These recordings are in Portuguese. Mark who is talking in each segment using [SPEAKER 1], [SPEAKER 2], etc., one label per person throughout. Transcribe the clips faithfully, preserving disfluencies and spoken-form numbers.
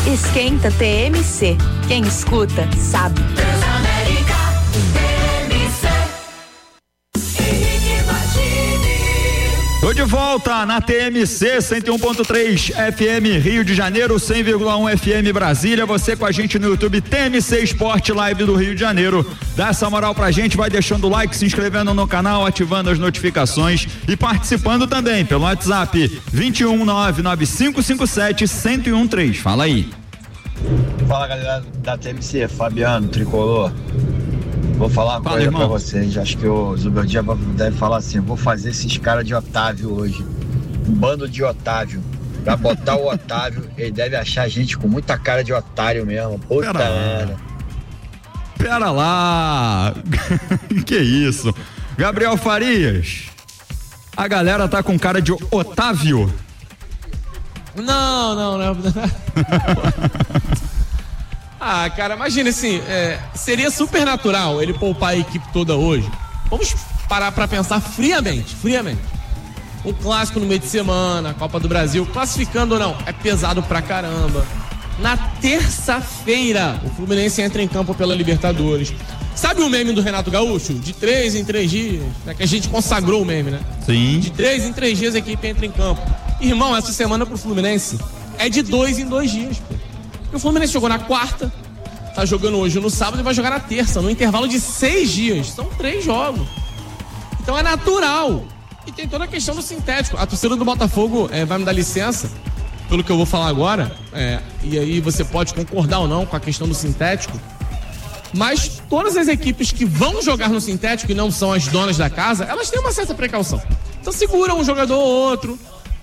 [SPEAKER 1] Esquenta T M C. Quem escuta, sabe.
[SPEAKER 2] Transamérica T M C. Henrique Martini.
[SPEAKER 3] Tô de volta na T M C cento e um ponto três F M Rio de Janeiro, cem vírgula um F M Brasília. Você com a gente no YouTube T M C Esporte Live do Rio de Janeiro. Dá essa moral pra gente, vai deixando o like, se inscrevendo no canal, ativando as notificações e participando também pelo WhatsApp vinte e um nove nove cinco cinco sete zero um três. Fala aí.
[SPEAKER 4] Fala, galera da T M C, Fabiano, Tricolor. Vou falar uma
[SPEAKER 3] Fala,
[SPEAKER 4] coisa
[SPEAKER 3] irmão.
[SPEAKER 4] pra vocês. Acho que o Zubeldia deve falar assim: vou fazer esses caras de Otávio hoje. Um bando de Otávio. Pra botar o Otávio, ele deve achar a gente com muita cara de otário mesmo. Puta
[SPEAKER 3] Pera lá.
[SPEAKER 4] merda.
[SPEAKER 3] Pera lá. Que isso? Gabriel Farias. A galera tá com cara de Otávio.
[SPEAKER 5] Não, não, não. Ah, cara, imagina assim, é, seria super natural ele poupar a equipe toda hoje. Vamos parar pra pensar friamente, friamente. Um clássico no meio de semana, Copa do Brasil, classificando ou não, é pesado pra caramba. Na terça-feira, o Fluminense entra em campo pela Libertadores. Sabe o meme do Renato Gaúcho? De três em três dias, né? Que a gente consagrou o meme, né?
[SPEAKER 3] Sim.
[SPEAKER 5] De três em três dias a equipe entra em campo. Irmão, essa semana pro Fluminense é de dois em dois dias, pô. O Fluminense jogou na quarta, tá jogando hoje no sábado e vai jogar na terça, no intervalo de seis dias. São três jogos. Então é natural. E tem toda a questão do sintético. A torcida do Botafogo é, vai me dar licença, pelo que eu vou falar agora, é, e aí você pode concordar ou não com a questão do sintético, mas todas as equipes que vão jogar no sintético e não são as donas da casa, elas têm uma certa precaução. Então seguram um jogador ou outro.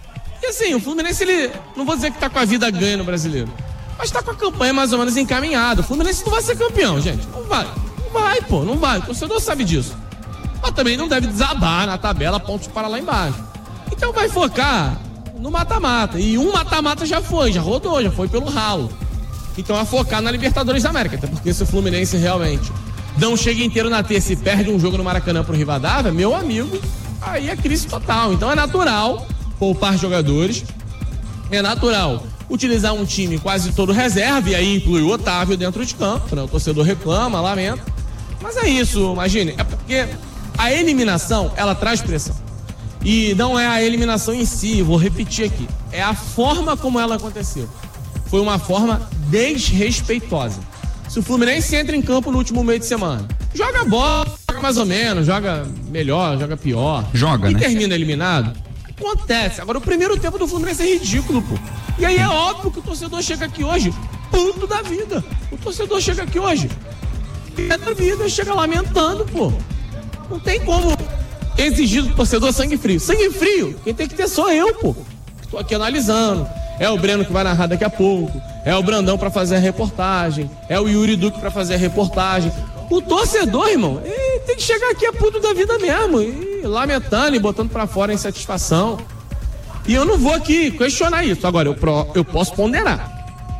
[SPEAKER 5] E assim, o Fluminense, ele, não vou dizer que tá com a vida ganha no Brasileiro, mas tá com a campanha mais ou menos encaminhada. O Fluminense não vai ser campeão, gente. Não vai. Não vai, pô. Não vai. O torcedor sabe disso. Mas também não deve desabar na tabela pontos para lá embaixo. Então vai focar no mata-mata. E um mata-mata já foi, já rodou, já foi pelo ralo. Então é focar na Libertadores da América. Até porque se o Fluminense realmente não chega inteiro na terça e perde um jogo no Maracanã pro Rivadavia, meu amigo, aí é crise total. Então é natural poupar jogadores. É natural utilizar um time quase todo reserva, e aí inclui o Otávio dentro de campo, né? O torcedor reclama, lamenta. Mas é isso, imagine, é porque a eliminação, ela traz pressão. E não é a eliminação em si, vou repetir aqui, é a forma como ela aconteceu. Foi uma forma desrespeitosa. Se o Fluminense entra em campo no último meio de semana, joga bola, joga mais ou menos, joga melhor, joga pior,
[SPEAKER 3] Joga,
[SPEAKER 5] e
[SPEAKER 3] né?
[SPEAKER 5] termina eliminado, acontece. Agora, o primeiro tempo do Fluminense é ridículo, pô. E aí é óbvio que o torcedor chega aqui hoje puto da vida. O torcedor chega aqui hoje é da vida, chega lamentando, pô. Não tem como exigir do torcedor sangue frio. Sangue frio, quem tem que ter sou eu, pô. Tô aqui analisando. É o Breno que vai narrar daqui a pouco. É o Brandão pra fazer a reportagem. É o Yuri Duque pra fazer a reportagem. O torcedor, irmão, ele tem que chegar aqui a puto da vida mesmo. E lamentando e botando pra fora a insatisfação. E eu não vou aqui questionar isso. Agora, eu, pro, eu posso ponderar.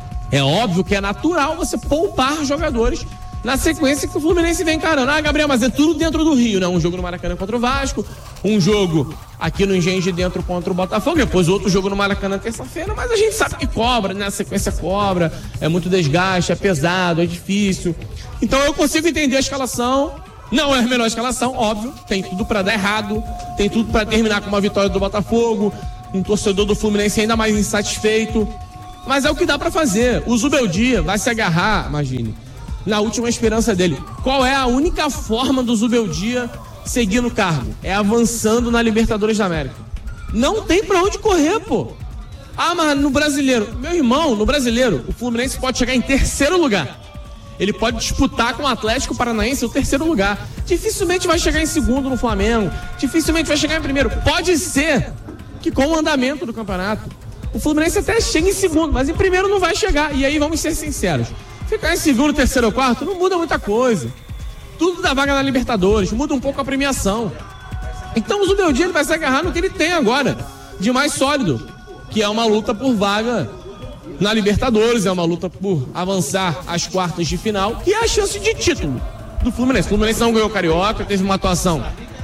[SPEAKER 5] É óbvio que é natural você poupar jogadores na sequência que o Fluminense vem encarando. Ah, Gabriel, mas é tudo dentro do Rio, né? Um jogo no Maracanã contra o Vasco, um jogo aqui no Engenho de Dentro contra o Botafogo, depois outro jogo no Maracanã terça-feira, mas a gente sabe que cobra, né? A sequência cobra, é muito desgaste, é pesado, é difícil. Então eu consigo entender a escalação. Não é a melhor escalação, óbvio. Tem tudo pra dar errado, tem tudo pra terminar com uma vitória do Botafogo, um torcedor do Fluminense ainda mais insatisfeito. Mas é o que dá pra fazer. O Zubeldia vai se agarrar, imagine, na última esperança dele. Qual é a única forma do Zubeldia seguir no cargo? É avançando na Libertadores da América. Não tem pra onde correr, pô. Ah, mas no Brasileiro, meu irmão, no Brasileiro, o Fluminense pode chegar em terceiro lugar. Ele pode disputar com o Atlético Paranaense o terceiro lugar. Dificilmente vai chegar em segundo no Flamengo. Dificilmente vai chegar em primeiro. Pode ser que com o andamento do campeonato, o Fluminense até chega em segundo, mas em primeiro não vai chegar. E aí, vamos ser sinceros, ficar em segundo, terceiro ou quarto não muda muita coisa. Tudo da vaga na Libertadores, muda um pouco a premiação. Então o Zubeldia ele vai se agarrar no que ele tem agora, de mais sólido, que é uma luta por vaga na Libertadores, é uma luta por avançar às quartas de final, e é a chance de título do Fluminense. O Fluminense não ganhou o Carioca, teve uma atuação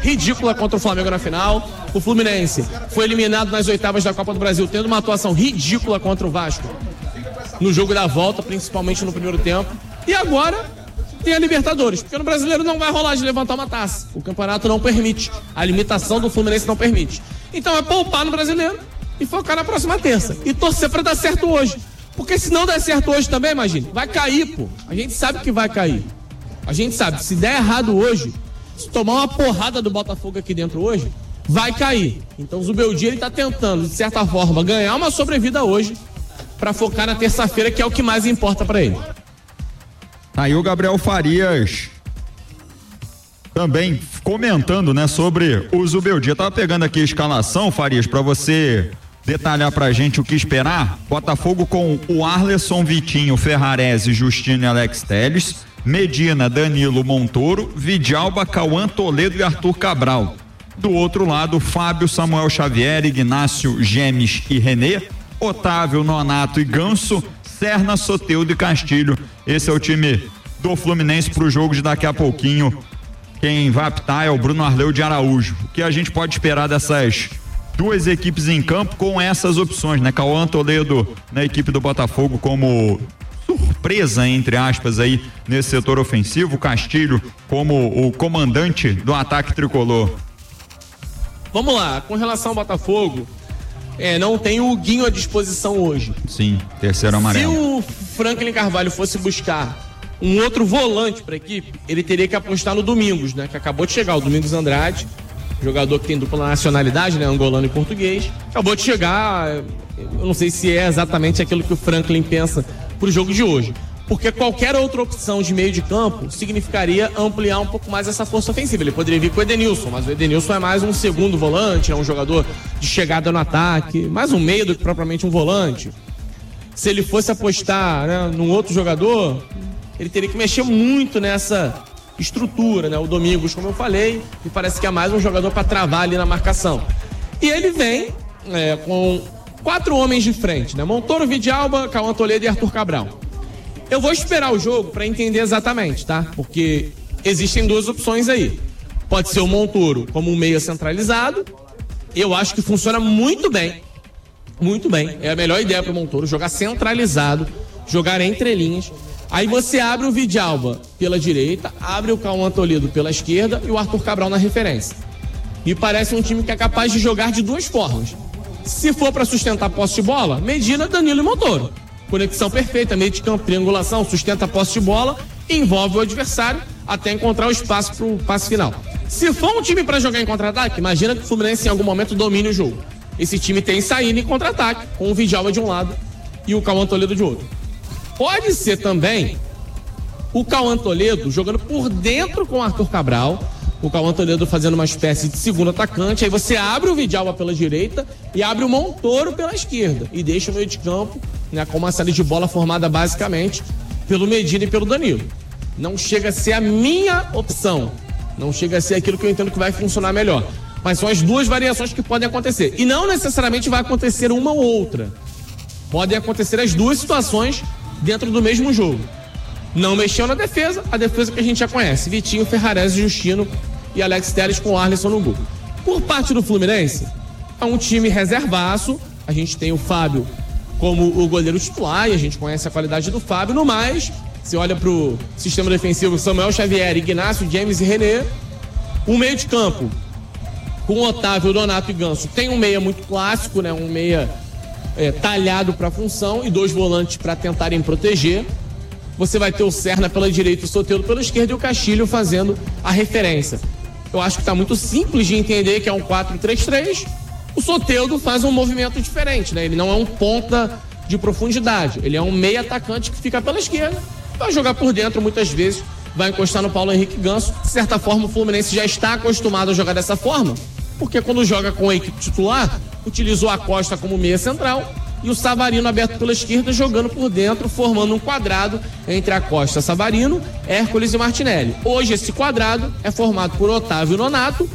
[SPEAKER 5] ridícula contra o Flamengo na final. O Fluminense foi eliminado nas oitavas da Copa do Brasil, tendo uma atuação ridícula contra o Vasco no jogo da volta, principalmente no primeiro tempo. E agora tem a Libertadores, porque no Brasileiro não vai rolar de levantar uma taça. O campeonato não permite, a limitação do Fluminense não permite. Então é poupar no Brasileiro e focar na próxima terça. E torcer pra dar certo hoje. Porque se não der certo hoje também, imagine, vai cair, pô. A gente sabe que vai cair. A gente sabe, se der errado hoje, se tomar uma porrada do Botafogo aqui dentro hoje, vai cair. Então o Zubeldia, ele tá tentando, de certa forma, ganhar uma sobrevida hoje pra focar na terça-feira, que é o que mais importa pra ele.
[SPEAKER 3] Aí o Gabriel Farias também comentando, né, sobre o Zubeldia. Tava pegando aqui a escalação, Farias, pra você detalhar pra gente o que esperar. Botafogo com o Arleson, Vitinho, Ferrarese, Justino e Alex Telles, Medina, Danilo, Montoro, Vidalba, Cauã, Toledo e Arthur Cabral. Do outro lado, Fábio, Samuel Xavier, Ignácio, Gemes e Renê, Otávio, Nonato e Ganso, Serna, Soteldo e Castilho. Esse é o time do Fluminense pro jogo de daqui a pouquinho. Quem vai apitar é o Bruno Arleu de Araújo. O que a gente pode esperar dessas duas equipes em campo com essas opções, né? Cauã, Toledo na equipe do Botafogo como surpresa, entre aspas, aí nesse setor ofensivo, Castilho como o comandante do ataque tricolor.
[SPEAKER 5] Vamos lá, com relação ao Botafogo, é, não tem o Guinho à disposição hoje.
[SPEAKER 3] Sim, terceiro amarelo.
[SPEAKER 5] Se o Franklin Carvalho fosse buscar um outro volante para a equipe, ele teria que apostar no Domingos, né? Que acabou de chegar, o Domingos Andrade, jogador que tem dupla nacionalidade, né? Angolano e português. Acabou de chegar, eu não sei se é exatamente aquilo que o Franklin pensa pro jogo de hoje. Porque qualquer outra opção de meio de campo significaria ampliar um pouco mais essa força ofensiva. Ele poderia vir com o Edenilson, mas o Edenilson é mais um segundo volante, é um jogador de chegada no ataque, mais um meio do que propriamente um volante. Se ele fosse apostar, né, num outro jogador, ele teria que mexer muito nessa estrutura, né? O Domingos, como eu falei, me parece que é mais um jogador para travar ali na marcação. E ele vem é, com quatro homens de frente, né? Montoro, Vidalba, Cauã, Toledo e Arthur Cabral. Eu vou esperar o jogo para entender exatamente, tá? Porque existem duas opções aí. Pode ser o Montoro como um meia centralizado. Eu acho que funciona muito bem. Muito bem. É a melhor ideia para o Montoro, jogar centralizado, jogar entre linhas. Aí você abre o Vidalba pela direita, abre o Cauã Toledo pela esquerda e o Arthur Cabral na referência. Me parece um time que é capaz de jogar de duas formas. Se for para sustentar a posse de bola, Medina, Danilo e Montoro. Conexão perfeita, meio de campo, triangulação, sustenta a posse de bola, envolve o adversário até encontrar o espaço para o passe final. Se for um time para jogar em contra-ataque, imagina que o Fluminense em algum momento domine o jogo. Esse time tem saída em contra-ataque, com o Vidalba de um lado e o Cauã Toledo de outro. Pode ser também o Cauã Toledo jogando por dentro com o Arthur Cabral, o Cauã Toledo fazendo uma espécie de segundo atacante, aí você abre o Vidalba pela direita e abre o Montoro pela esquerda e deixa o meio de campo, né, com uma série de bola formada basicamente pelo Medina e pelo Danilo. Não chega a ser a minha opção, não chega a ser aquilo que eu entendo que vai funcionar melhor, mas são as duas variações que podem acontecer e não necessariamente vai acontecer uma ou outra, podem acontecer as duas situações dentro do mesmo jogo. Não mexeu na defesa, a defesa que a gente já conhece, Vitinho, Ferrarese, Justino e Alex Telles com o Arleson no gol. Por parte do Fluminense, é um time reservaço, a gente tem o Fábio como o goleiro titular e a gente conhece a qualidade do Fábio. No mais, você olha pro sistema defensivo, Samuel Xavier, Ignácio, James e Renê. O meio de campo, com Otávio, Donato e Ganso, tem um meia muito clássico, né? Um meia é, talhado para a função e dois volantes para tentarem proteger. Você vai ter o Serna pela direita, o Soteldo pela esquerda e o Castilho fazendo a referência. Eu acho que está muito simples de entender que é um quatro três três. O Soteldo faz um movimento diferente, né? Ele não é um ponta de profundidade, ele é um meia atacante que fica pela esquerda, vai jogar por dentro muitas vezes, vai encostar no Paulo Henrique Ganso. De certa forma, o Fluminense já está acostumado a jogar dessa forma, porque quando joga com a equipe titular, utilizou a Costa como meia central e o Savarino aberto pela esquerda, jogando por dentro, formando um quadrado entre a Costa, Savarino, Hércules e Martinelli. Hoje esse quadrado é formado por Otávio Nonato,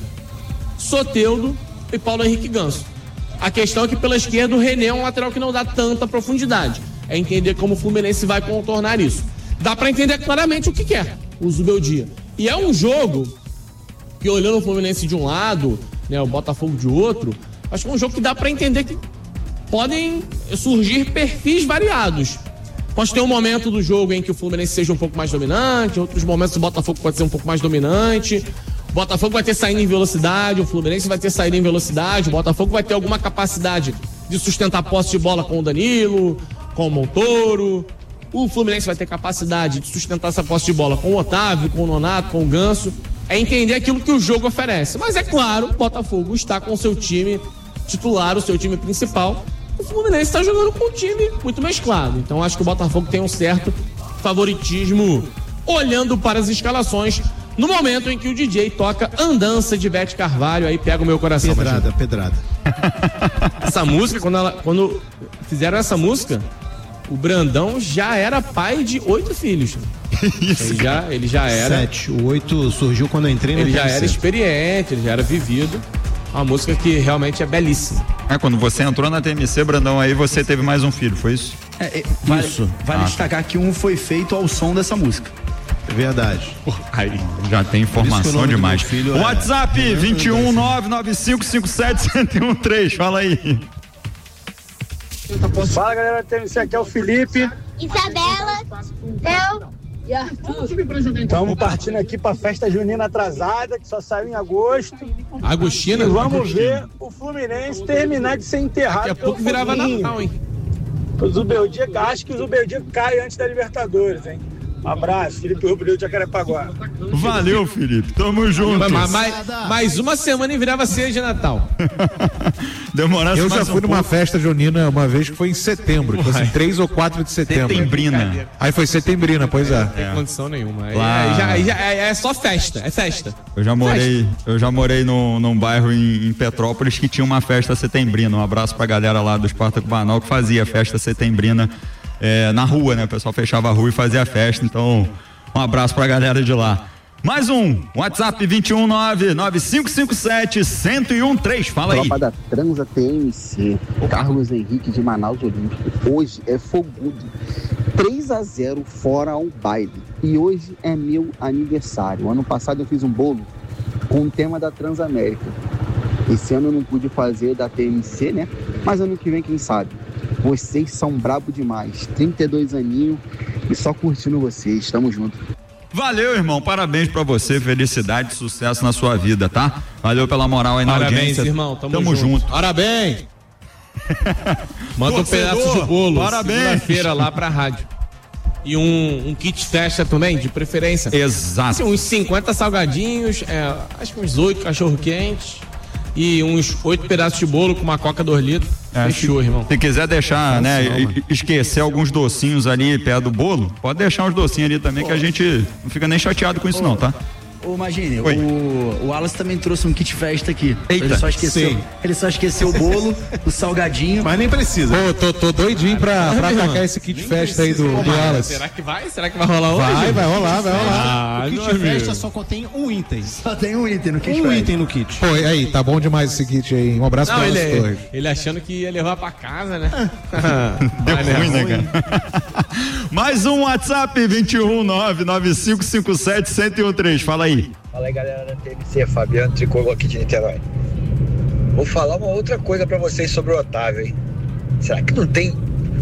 [SPEAKER 5] Soteldo e Paulo Henrique Ganso. A questão é que pela esquerda o Renê é um lateral que não dá tanta profundidade. É entender como o Fluminense vai contornar isso. Dá pra entender claramente o que quer o Zubeldia. E é um jogo Porque olhando o Fluminense de um lado, né, o Botafogo de outro, acho que é um jogo que dá pra entender que podem surgir perfis variados. Pode ter um momento do jogo em que o Fluminense seja um pouco mais dominante, outros momentos o Botafogo pode ser um pouco mais dominante. O Botafogo vai ter saída em velocidade, o Fluminense vai ter saída em velocidade, o Botafogo vai ter alguma capacidade de sustentar a posse de bola com o Danilo, com o Montoro. O Fluminense vai ter capacidade de sustentar essa posse de bola com o Otávio, com o Nonato, com o Ganso. É entender aquilo que o jogo oferece. Mas é claro, o Botafogo está com o seu time titular, o seu time principal. O Fluminense está jogando com um time muito mesclado. Então acho que o Botafogo tem um certo favoritismo olhando para as escalações no momento em que o D J toca Andança de Beth Carvalho. Aí pega o meu coração.
[SPEAKER 6] Pedrada,
[SPEAKER 5] imagina.
[SPEAKER 6] pedrada.
[SPEAKER 5] Essa música, quando, ela, quando fizeram essa música, o Brandão já era pai de oito filhos.
[SPEAKER 3] Isso,
[SPEAKER 5] ele, já, ele já era.
[SPEAKER 6] Sete. O oito surgiu quando eu entrei no
[SPEAKER 5] Ele já
[SPEAKER 6] T M C.
[SPEAKER 5] era experiente, ele já era vivido. Uma música que realmente é belíssima.
[SPEAKER 3] É, quando você entrou na T M C, Brandão, aí você teve mais um filho, foi isso?
[SPEAKER 7] É, é, vale,
[SPEAKER 6] Isso.
[SPEAKER 7] vale
[SPEAKER 3] Ah,
[SPEAKER 7] destacar que um foi feito ao som dessa música.
[SPEAKER 6] É verdade.
[SPEAKER 3] Aí, já tem
[SPEAKER 6] Por isso que o
[SPEAKER 3] informação
[SPEAKER 6] nome do
[SPEAKER 3] demais.
[SPEAKER 6] meu filho é-
[SPEAKER 3] WhatsApp vinte e um nove nove cinco cinco sete zero um três, fala aí.
[SPEAKER 8] Fala galera da T M C, aqui é o Felipe.
[SPEAKER 9] Isabela, eu e Arthur.
[SPEAKER 8] Estamos partindo aqui pra festa junina atrasada, que só saiu em agosto.
[SPEAKER 5] Agostina,
[SPEAKER 8] E vamos ver o Fluminense terminar de ser enterrado.
[SPEAKER 5] daqui a pouco virava Natal, hein?
[SPEAKER 8] O Zubeldia, acho que o Zubeldia cai antes da Libertadores, hein? Um abraço, Felipe Rubio de Jacarepaguá.
[SPEAKER 3] Valeu, Felipe, tamo junto.
[SPEAKER 5] Mas, mas, mais uma semana e virava ceia de Natal.
[SPEAKER 3] Demorasse
[SPEAKER 6] Eu
[SPEAKER 3] mais
[SPEAKER 6] já fui
[SPEAKER 3] um
[SPEAKER 6] numa
[SPEAKER 3] pouco.
[SPEAKER 6] festa junina uma vez que foi em setembro, que foi assim, três ou quatro de setembro.
[SPEAKER 3] Setembrina.
[SPEAKER 6] Aí foi setembrina, pois é.
[SPEAKER 5] Não tem condição nenhuma. Aí,
[SPEAKER 3] Lá.
[SPEAKER 5] aí já, aí já é, é só festa, é festa.
[SPEAKER 3] Eu já morei, eu já morei num, num bairro em, em Petrópolis que tinha uma festa setembrina. Um abraço pra galera lá do Espartaco Banal que fazia festa setembrina é, na rua, né? O pessoal fechava a rua e fazia festa. Então, um abraço pra galera de lá. Mais um, WhatsApp vinte e um nove nove cinco cinco sete zero um três, fala aí.
[SPEAKER 10] Tropa da Transa T M C, Carlos Henrique de Manaus Olímpico. Hoje é fogudo. três a zero fora ao baile. E hoje é meu aniversário. Ano passado eu fiz um bolo com o tema da Transamérica. Esse ano eu não pude fazer da T M C, né? Mas ano que vem, quem sabe? Vocês são brabo demais. trinta e dois aninhos e só curtindo vocês. Tamo junto.
[SPEAKER 3] Valeu, irmão, parabéns pra você, felicidade, sucesso na sua vida, tá? Valeu pela moral aí na
[SPEAKER 5] Parabéns,
[SPEAKER 3] audiência.
[SPEAKER 5] irmão, tamo,
[SPEAKER 3] Tamo
[SPEAKER 5] junto.
[SPEAKER 3] junto.
[SPEAKER 5] Parabéns! Manda um
[SPEAKER 3] Torcedor,
[SPEAKER 5] pedaço de bolo,
[SPEAKER 3] parabéns.
[SPEAKER 5] segunda-feira lá pra rádio. E um, um kit festa também, de preferência.
[SPEAKER 3] Exato.
[SPEAKER 5] Assim, uns cinquenta salgadinhos, é, acho que uns oito cachorro-quentes e uns oito pedaços de bolo com uma coca dois litros.
[SPEAKER 3] É,
[SPEAKER 5] Fechou,
[SPEAKER 3] se,
[SPEAKER 5] irmão.
[SPEAKER 3] Se quiser deixar, né,
[SPEAKER 5] não,
[SPEAKER 3] e- esquecer alguns docinhos ali perto do bolo, pode deixar uns docinhos ali também, que a gente não fica nem chateado com isso não, tá?
[SPEAKER 7] Ô, Imagine,
[SPEAKER 3] Oi.
[SPEAKER 7] o, o Wallace também trouxe um kit festa aqui.
[SPEAKER 3] Eita,
[SPEAKER 7] ele só esqueceu,
[SPEAKER 6] sim.
[SPEAKER 7] ele só esqueceu o bolo, o salgadinho.
[SPEAKER 6] Mas nem precisa. Pô, tô, tô doidinho pra, pra atacar esse kit festa aí do, do Wallace.
[SPEAKER 5] Será que vai? Será que vai rolar hoje?
[SPEAKER 6] Vai, vai rolar, vai rolar.
[SPEAKER 5] Ah,
[SPEAKER 6] o
[SPEAKER 5] meu
[SPEAKER 6] kit
[SPEAKER 5] amigo.
[SPEAKER 6] festa só contém um item.
[SPEAKER 7] Só tem um item no kit
[SPEAKER 6] Um
[SPEAKER 7] festa.
[SPEAKER 6] item no kit. Pô, e aí, tá bom demais esse kit aí. Um abraço
[SPEAKER 5] Não,
[SPEAKER 6] pra
[SPEAKER 5] ele,
[SPEAKER 6] vocês dois.
[SPEAKER 5] ele achando que ia levar pra casa, né?
[SPEAKER 3] Deu
[SPEAKER 5] Vai,
[SPEAKER 3] ruim, né, cara? Mais um WhatsApp vinte e um nove nove cinco cinco sete zero um três, fala aí.
[SPEAKER 4] Fala aí galera da T M C, Fabiano Tricolor aqui de Niterói. Vou falar uma outra coisa pra vocês sobre o Otávio, hein? Será que não tem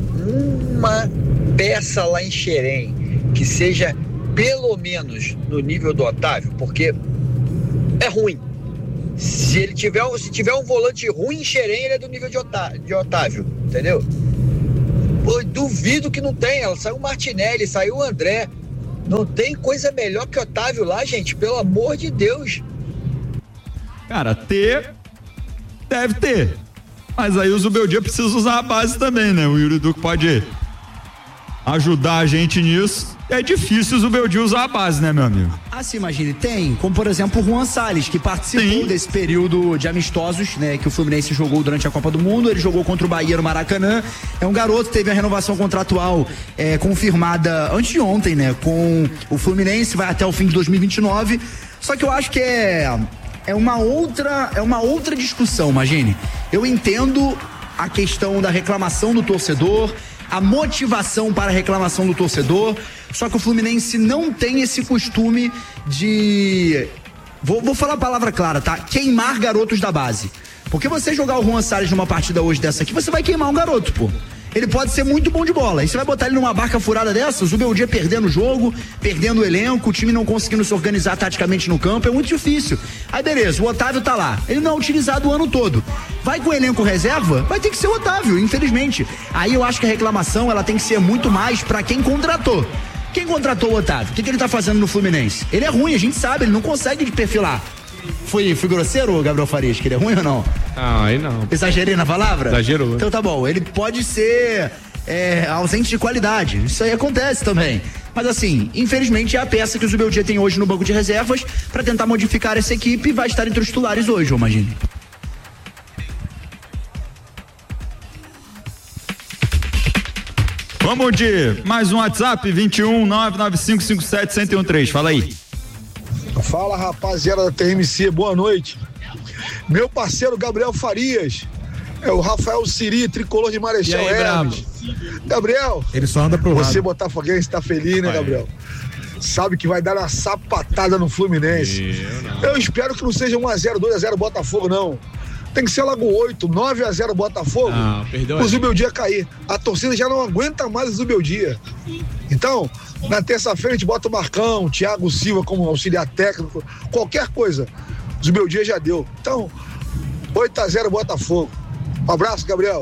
[SPEAKER 4] uma peça lá em Xerém que seja pelo menos no nível do Otávio? Porque é ruim. Se ele tiver, um- se tiver um volante ruim em Xerém, ele é do nível de Otávio, de Otávio, entendeu? Pô, duvido que não tenha. Saiu o Martinelli, saiu o André. Não tem coisa melhor que Otávio lá, gente, pelo amor de Deus.
[SPEAKER 3] Cara, ter, deve ter. Mas aí o Zubeldia precisa usar a base também, né? O Yuri Duque pode ajudar a gente nisso. É difícil o Zubeldia usar a base, né, meu amigo?
[SPEAKER 7] Assim, imagine, tem, como por exemplo o Juan Salles, que participou
[SPEAKER 3] Sim.
[SPEAKER 7] desse período de amistosos, né, que o Fluminense jogou durante a Copa do Mundo. Ele jogou contra o Bahia no Maracanã. É um garoto, teve a renovação contratual é, confirmada antes de ontem, né, com o Fluminense, vai até o fim de dois mil e vinte e nove. Só que eu acho que é, é uma outra, é uma outra discussão, imagine. Eu entendo a questão da reclamação do torcedor, a motivação para a reclamação do torcedor, só que o Fluminense não tem esse costume de Vou, vou falar a palavra clara, tá? Queimar garotos da base. Porque você jogar o Juan Salles numa partida hoje dessa aqui, você vai queimar um garoto, pô. Ele pode ser muito bom de bola. E você vai botar ele numa barca furada dessa, o Zubeldia perdendo o jogo, perdendo o elenco, o time não conseguindo se organizar taticamente no campo, é muito difícil. Aí beleza, o Otávio tá lá. Ele não é utilizado o ano todo. Vai com o elenco reserva, vai ter que ser o Otávio, infelizmente. Aí eu acho que a reclamação, ela tem que ser muito mais pra quem contratou. Quem contratou o Otávio? O que, que ele tá fazendo no Fluminense? Ele é ruim, a gente sabe, ele não consegue perfilar. Foi, foi grosseiro, Gabriel Farias, que ele é ruim ou não?
[SPEAKER 5] Ah, aí não.
[SPEAKER 7] Exagerei na palavra?
[SPEAKER 5] Exagerou.
[SPEAKER 7] Então tá bom, ele pode ser é, ausente de qualidade, isso aí acontece também. Mas assim, infelizmente é a peça que o Zubeldia tem hoje no banco de reservas pra tentar modificar essa equipe e vai estar entre os titulares hoje, eu imagino.
[SPEAKER 3] Vamos de mais um WhatsApp, vinte e um, nove nove cinco cinco sete, um zero um três, fala aí.
[SPEAKER 11] Fala, rapaziada da T M C, boa noite. Meu parceiro Gabriel Farias, é o Rafael Siri, tricolor de Marechal Hermes. Gabriel,
[SPEAKER 6] ele só anda pro
[SPEAKER 11] você
[SPEAKER 6] lado.
[SPEAKER 11] botafoguense tá feliz, né, Gabriel? Sabe que vai dar uma sapatada no Fluminense. Eu, Eu espero que não seja um a zero, dois a zero Botafogo, não. Tem que ser logo oito, nove a zero Botafogo.
[SPEAKER 5] Não, perdeu
[SPEAKER 11] o Zubeldia cair. A torcida já não aguenta mais o Zubeldia. Então, na terça-feira a gente bota o Marcão, o Thiago Silva como auxiliar técnico, qualquer coisa. O Zubeldia já deu. Então, oito a zero Botafogo. Um abraço, Gabriel.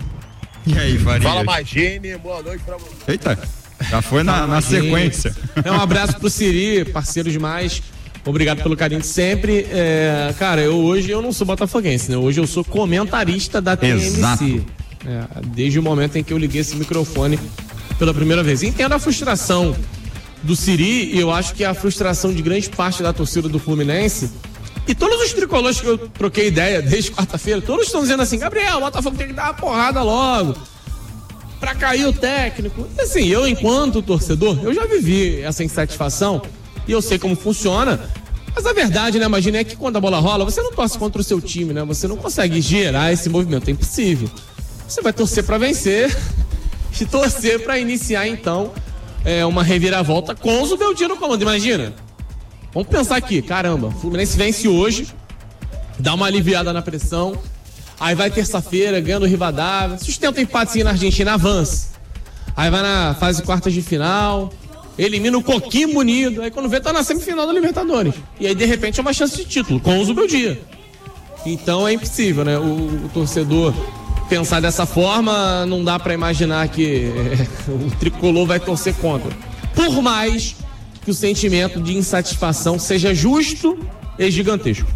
[SPEAKER 3] E aí, Farias?
[SPEAKER 12] Fala, Magine, boa noite pra você.
[SPEAKER 3] Eita, já foi na, na sequência.
[SPEAKER 5] É, um abraço pro Siri, parceiro demais. Obrigado pelo carinho de sempre. É, cara, eu hoje eu não sou botafoguense, né? Hoje eu sou comentarista da T M C.
[SPEAKER 3] Exato.
[SPEAKER 5] É, desde o momento em que eu liguei esse microfone pela primeira vez. Entendo a frustração do Siri e eu acho que é a frustração de grande parte da torcida do Fluminense. E todos os tricolores que eu troquei ideia desde quarta-feira, todos estão dizendo assim, Gabriel, o Botafogo tem que dar uma porrada logo pra cair o técnico. E assim, eu enquanto torcedor, eu já vivi essa insatisfação e eu sei como funciona, mas a verdade, né, imagina, é que quando a bola rola, você não torce contra o seu time, né, você não consegue gerar esse movimento, é impossível. Você vai torcer pra vencer e torcer pra iniciar, então, é, uma reviravolta com o Zubeldia no comando, imagina. Vamos pensar aqui, caramba, o Fluminense vence hoje, dá uma aliviada na pressão, aí vai terça-feira, ganha do Rivadavia, sustenta o empatezinho na Argentina, avança. Aí vai na fase quartas de final, elimina o Coquinho Bonito, aí quando vê tá na semifinal da Libertadores. E aí de repente é uma chance de título, com o Zubeldia. Então é impossível, né, o, o torcedor pensar dessa forma, não dá pra imaginar que é, o tricolor vai torcer contra. Por mais que o sentimento de insatisfação seja justo e gigantesco.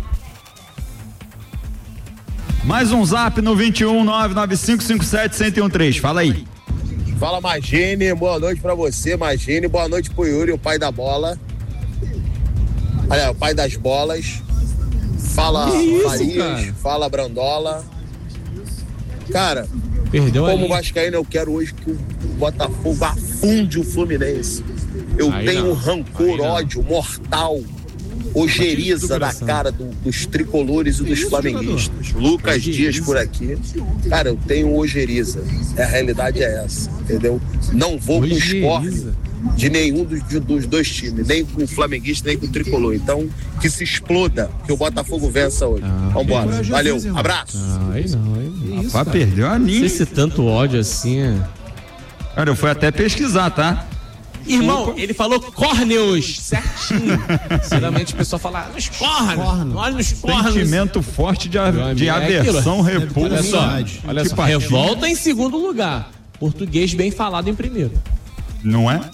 [SPEAKER 3] Mais um zap no vinte e um, nove nove cinco cinco sete, um zero um três, fala aí.
[SPEAKER 12] Fala, Magine, boa noite pra você, Magine, boa noite pro Yuri, o pai da bola. Olha, o pai das bolas. Fala isso, Farias, cara? Fala Brandola. Cara,
[SPEAKER 5] perdeu
[SPEAKER 12] como
[SPEAKER 5] aí.
[SPEAKER 12] vascaíno eu quero hoje que o Botafogo afunde o Fluminense. Eu aí tenho não. rancor, ódio mortal, ojeriza na cara do, dos tricolores e dos flamenguistas. Lucas Dias por aqui. Cara, eu tenho ojeriza. A realidade é essa, entendeu? Não vou com esporte de nenhum dos, de, dos dois times, nem com o flamenguista, nem com o tricolor. Então, que se exploda, que o Botafogo vença hoje. Ah, vambora. Valeu, abraço.
[SPEAKER 5] Ah, aí não, aí não.
[SPEAKER 3] Rapaz, perdeu a linha.
[SPEAKER 5] Não sei se tanto ódio assim é...
[SPEAKER 3] Cara, eu fui até pesquisar, tá?
[SPEAKER 5] Irmão, ele falou córneos, certinho. Sinceramente, o pessoal fala, nos cornos, olha nos cornos.
[SPEAKER 3] Sentimento forte de, a, de aversão,
[SPEAKER 5] é repulsa. Olha só, olha só,
[SPEAKER 3] partida.
[SPEAKER 5] Revolta em segundo lugar. Português bem falado em primeiro.
[SPEAKER 3] Não é?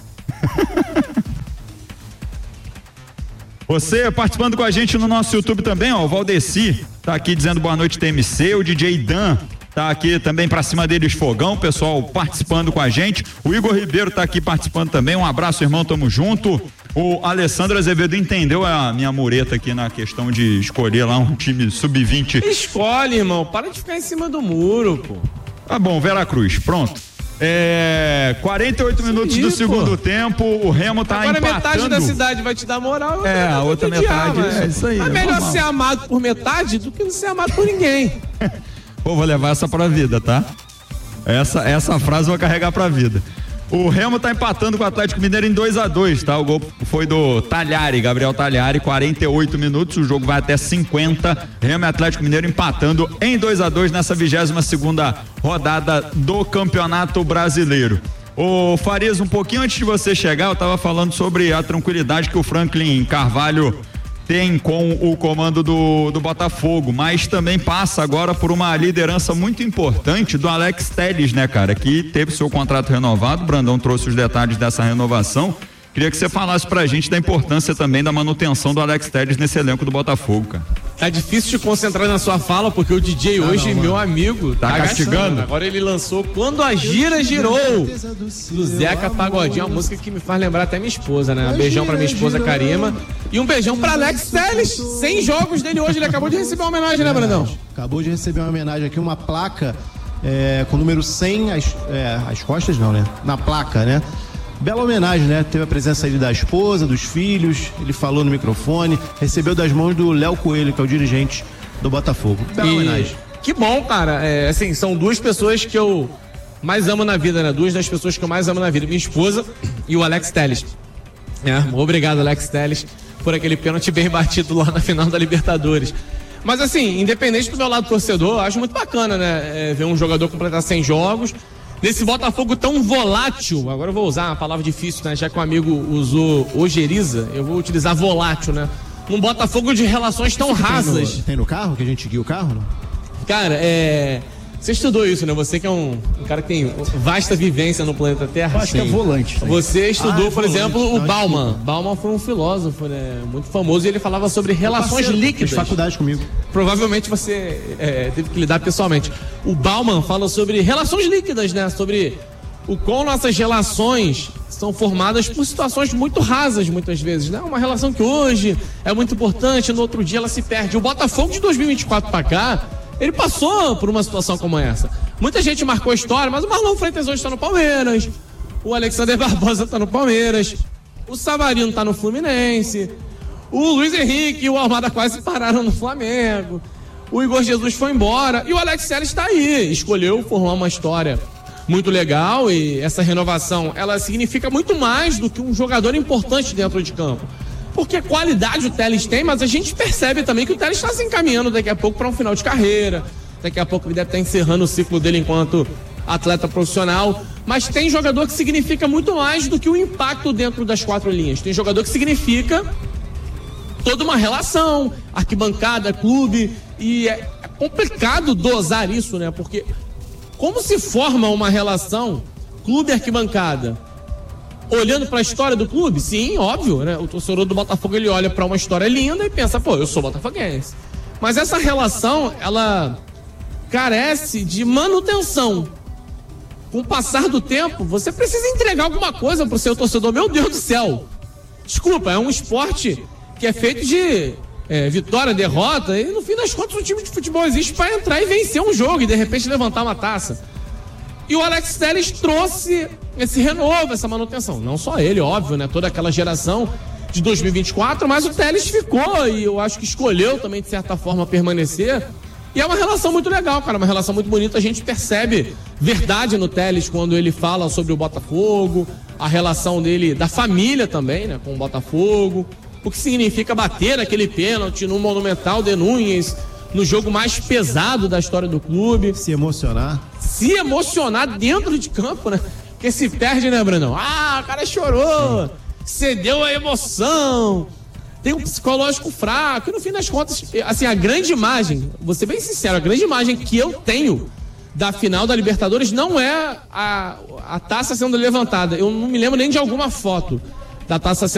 [SPEAKER 3] Você participando com a gente no nosso YouTube também, ó, o Valdeci tá aqui dizendo boa noite T M C, o D J Dan tá aqui também pra cima deles fogão, pessoal participando com a gente, o Igor Ribeiro tá aqui participando também, um abraço irmão, tamo junto. O Alessandro Azevedo entendeu a minha mureta aqui na questão de escolher lá um time sub vinte.
[SPEAKER 5] Escolhe, irmão, para de ficar em cima do muro, pô.
[SPEAKER 3] Tá bom, Veracruz, pronto. É, quarenta e oito minutos do segundo tempo, o Remo tá
[SPEAKER 5] Agora
[SPEAKER 3] empatando.
[SPEAKER 5] Metade da cidade vai te dar moral.
[SPEAKER 3] É, a outra metade
[SPEAKER 5] odiar,
[SPEAKER 3] é isso aí.
[SPEAKER 5] É melhor normal. Ser amado por metade do que não ser amado por ninguém.
[SPEAKER 3] Pô, vou levar essa pra vida, tá? Essa, essa frase eu vou carregar pra vida. O Remo tá empatando com o Atlético Mineiro em dois a dois, tá? O gol foi do Talhari, Gabriel Talhari, quarenta e oito minutos, o jogo vai até cinquenta. Remo e Atlético Mineiro empatando em dois a dois nessa vigésima segunda rodada do Campeonato Brasileiro. Ô Farias, um pouquinho antes de você chegar, eu tava falando sobre a tranquilidade que o Franklin Carvalho tem com o comando do, do Botafogo, mas também passa agora por uma liderança muito importante do Alex Telles, né, cara, que teve seu contrato renovado. O Brandão trouxe os detalhes dessa renovação. Queria que você falasse pra gente da importância também da manutenção do Alex Telles nesse elenco do Botafogo, cara.
[SPEAKER 5] Tá difícil de concentrar na sua fala, porque o D J não, hoje, não, meu amigo,
[SPEAKER 3] tá, tá castigando.
[SPEAKER 5] Gastando. Agora ele lançou Quando a Gira Girou, do Zeca Pagodinho, uma música que me faz lembrar até minha esposa, né? Um beijão pra minha esposa Karima e um beijão pra Alex Telles. cem jogos dele hoje, ele acabou de receber uma homenagem, né, Brandão?
[SPEAKER 6] Acabou de receber uma homenagem aqui, uma placa é, com o número cem, as, é, as costas não, né? Na placa, né? Bela homenagem, né? Teve a presença aí da esposa, dos filhos, ele falou no microfone, recebeu das mãos do Léo Coelho, que é o dirigente do Botafogo. Bela
[SPEAKER 5] e...
[SPEAKER 6] homenagem.
[SPEAKER 5] Que bom, cara. É, assim, são duas pessoas que eu mais amo na vida, né? Duas das pessoas que eu mais amo na vida, minha esposa e o Alex Telles. É, obrigado, Alex Telles, por aquele pênalti bem batido lá na final da Libertadores. Mas assim, independente do meu lado torcedor, eu acho muito bacana, né? É, ver um jogador completar cem jogos. Nesse Botafogo tão volátil, agora eu vou usar uma palavra difícil, né? Já que o amigo usou ojeriza, eu vou utilizar volátil, né? Um Botafogo de relações tão rasas.
[SPEAKER 6] Tem no, tem no carro, que a gente guia o carro, não?
[SPEAKER 5] Cara, é... Você estudou isso, né? Você que é um, um cara que tem vasta vivência no planeta Terra.
[SPEAKER 7] Eu acho Sim. que é volante. Né?
[SPEAKER 5] Você estudou, ah, é por volante. exemplo, o
[SPEAKER 6] não,
[SPEAKER 5] Bauman.
[SPEAKER 6] Desculpa.
[SPEAKER 5] Bauman foi um filósofo, né? Muito famoso, e ele falava sobre relações líquidas.
[SPEAKER 6] Fez faculdade comigo.
[SPEAKER 5] Provavelmente você é, teve que lidar pessoalmente. O Bauman fala sobre relações líquidas, né? Sobre o quão nossas relações são formadas por situações muito rasas, muitas vezes, né? Uma relação que hoje é muito importante, no outro dia ela se perde. O Botafogo de dois mil e vinte e quatro pra cá, ele passou por uma situação como essa. Muita gente marcou a história, mas o Marlon Freitas hoje está no Palmeiras, o Alexander Barbosa está no Palmeiras, o Savarino está no Fluminense, o Luiz Henrique e o Almada quase pararam no Flamengo, o Igor Jesus foi embora e o Alex Telles está aí. Escolheu formar uma história muito legal e essa renovação, ela significa muito mais do que um jogador importante dentro de campo. Porque qualidade o Telles tem, mas a gente percebe também que o Telles está se encaminhando daqui a pouco para um final de carreira. Daqui a pouco ele deve estar encerrando o ciclo dele enquanto atleta profissional. Mas tem jogador que significa muito mais do que o impacto dentro das quatro linhas. Tem jogador que significa toda uma relação, arquibancada, clube. E é complicado dosar isso, né? Porque como se forma uma relação clube-arquibancada? Olhando para a história do clube? Sim, óbvio, né? O torcedor do Botafogo, ele olha para uma história linda e pensa, pô, eu sou botafoguense. Mas essa relação, ela carece de manutenção. Com o passar do tempo, você precisa entregar alguma coisa pro seu torcedor. Meu Deus do céu! Desculpa, é um esporte que é feito de é, vitória, derrota, e no fim das contas o time de futebol existe para entrar e vencer um jogo e de repente levantar uma taça. E o Alex Telles trouxe esse renovo, essa manutenção. Não só ele, óbvio, né? Toda aquela geração de dois mil e vinte e quatro, mas o Telles ficou e eu acho que escolheu também, de certa forma, permanecer. E é uma relação muito legal, cara, uma relação muito bonita. A gente percebe verdade no Telles quando ele fala sobre o Botafogo, a relação dele, da família também, né? Com o Botafogo. O que significa bater aquele pênalti no Monumental de Núñez, no jogo mais pesado da história do clube.
[SPEAKER 6] Se emocionar.
[SPEAKER 5] Se emocionar dentro de campo, né? Porque se perde, né, Brandão? Ah, o cara chorou, Sim. cedeu a emoção, tem um psicológico fraco. E no fim das contas, assim, a grande imagem, vou ser bem sincero, a grande imagem que eu tenho da final da Libertadores não é a, a taça sendo levantada. Eu não me lembro nem de alguma foto da taça sendo